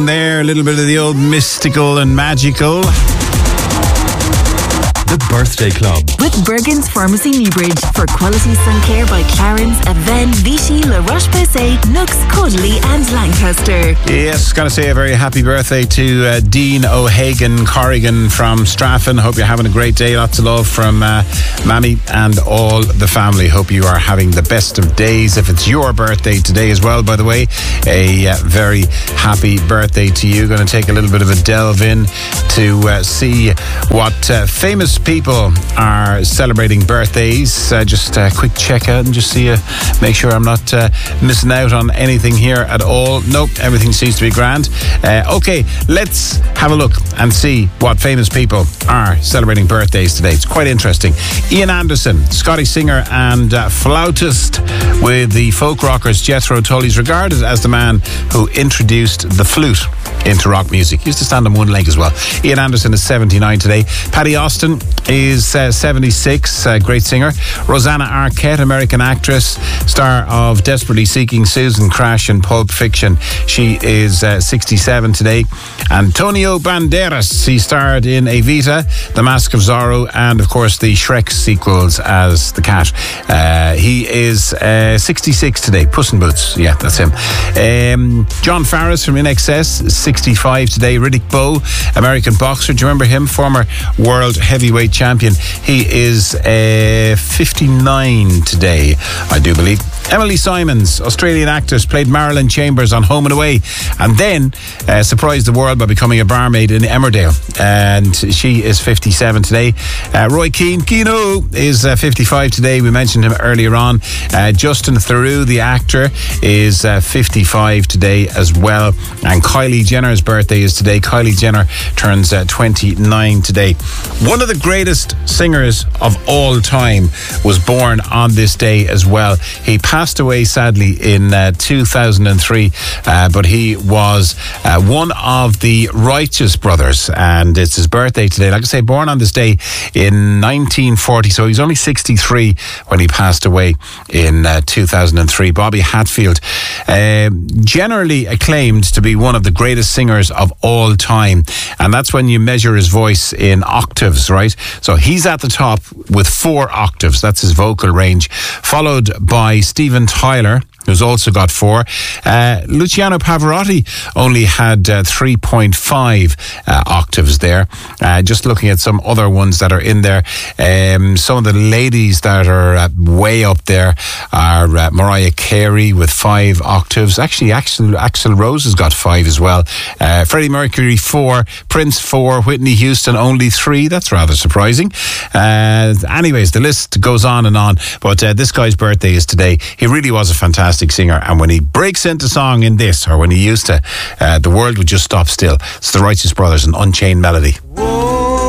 There, a little bit of the old mystical and magical. The Birthday Club. With Bergen's Pharmacy Newbridge for quality sun care by Clarence, Aven, Vichy, La Roche-Posay, Nux, Cudley and Lancaster. Yes, got to say a very happy birthday to Dean O'Hagan Corrigan from Straffan. Hope you're having a great day. Lots of love from Mammy and all the family. Hope you are having the best of days. If it's your birthday today as well, by the way, a very happy birthday to you. Going to take a little bit of a delve in to see what famous people are celebrating birthdays. Just a quick check out and just see make sure I'm not missing out on anything here at all. Nope, everything seems to be grand. Okay, let's have a look and see what famous people are celebrating birthdays today. It's quite interesting. Ian Anderson, Scottish singer and flautist with the folk rockers Jethro Tull. He's regarded as the man who introduced the flute into rock music. He used to stand on one leg as well. Ian Anderson is 79 today. Paddy Austin is 76, great singer. Rosanna Arquette, American actress, star of Desperately Seeking Susan, Crash and Pulp Fiction. She is 67 today. Antonio Banderas, he starred in Evita, The Mask of Zorro, and of course the Shrek sequels as the cat. He is 66 today. Puss in Boots, yeah, that's him. John Farris from INXS, 65 today. Riddick Bowe, American boxer. Do you remember him? Former world heavyweight champion. He is 59 today, I do believe. Emily Simons, Australian actress, played Marilyn Chambers on Home and Away, and then surprised the world by becoming a barmaid in Emmerdale, and she is 57 today. Roy Keane, Keano, is 55 today. We mentioned him earlier on. Justin Theroux, the actor, is 55 today as well. And Kylie Jenner's birthday is today. Kylie Jenner turns 29 today. One of the greatest singers of all time was born on this day as well. He passed away sadly in 2003, but he was one of the Righteous Brothers, and it's his birthday today. Like I say, born on this day in 1940, so he's only 63 when he passed away in 2003. Bobby Hatfield, generally acclaimed to be one of the greatest singers of all time, and that's when you measure his voice in octaves, right? So he's at the top with 4 octaves. That's his vocal range, followed by Steven Tyler, who's also got 4. Luciano Pavarotti only had 3.5 octaves there. Just looking at some other ones that are in there. Some of the ladies that are way up there are Mariah Carey with 5 octaves. Actually, Axl Rose has got 5 as well. Freddie Mercury 4, Prince 4, Whitney Houston only 3. That's rather surprising. Anyways, the list goes on and on. But this guy's birthday is today. He really was a fantastic singer, and when he breaks into song in this, or when he used to, the world would just stop still. It's the Righteous Brothers and Unchained Melody. Whoa.